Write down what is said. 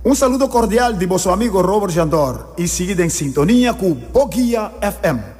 Um saludo cordial de vosso amigo Robert Jandor e seguida em sintonia com Boguia FM.